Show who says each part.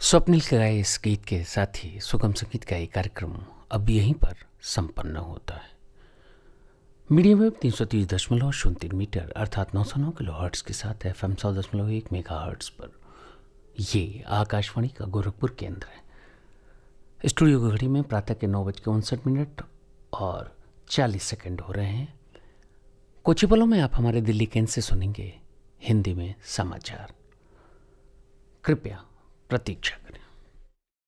Speaker 1: स्वप्निल के गाए इस गीत के साथ ही सुगम संगीत का ये कार्यक्रम अब यहीं पर संपन्न होता है। मीडियम वेव 330.03 मीटर अर्थात 909 किलो हर्ट्स के साथ FM 100.1 मेगा हर्ट्स पर ये आकाशवाणी का गोरखपुर केंद्र है। स्टूडियो की घड़ी में प्रातः के 9:59 और 40 सेकंड हो रहे हैं। कुछ ही पलों में आप हमारे दिल्ली केंद्र से सुनेंगे हिंदी में समाचार। कृपया प्रतीक्षा करें।